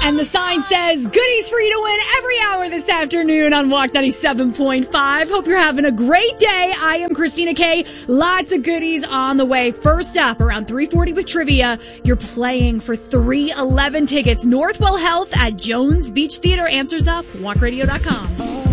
And the sign says, goodies for you to win every hour this afternoon on Walk 97.5. Hope you're having a great day. I am Christina K. Lots of goodies on the way. First up, around 3:40 with trivia, you're playing for 311 tickets. Northwell Health at Jones Beach Theater. Answers up, walkradio.com.